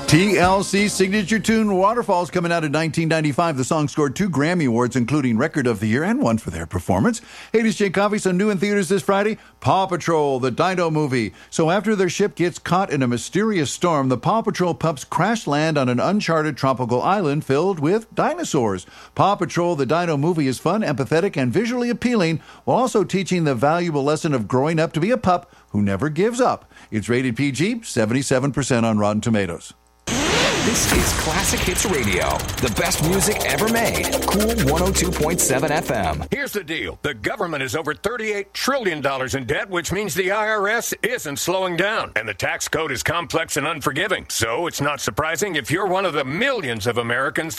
TLC signature tune Waterfalls coming out in 1995. The song scored 2 Grammy Awards, including Record of the Year and one for their performance. Hey, this is Jay Coffey. So new in theaters this Friday, Paw Patrol, the Dino movie. So after their ship gets caught in a mysterious storm, the Paw Patrol pups crash land on an uncharted tropical island filled with dinosaurs. Paw Patrol, the Dino movie is fun, empathetic, and visually appealing, while also teaching the valuable lesson of growing up to be a pup who never gives up. It's rated PG, 77% on Rotten Tomatoes. This is Classic Hits Radio, the best music ever made. Cool 102.7 FM. Here's the deal. The government is over $38 trillion in debt, which means the IRS isn't slowing down. And the tax code is complex and unforgiving. So it's not surprising if you're one of the millions of Americans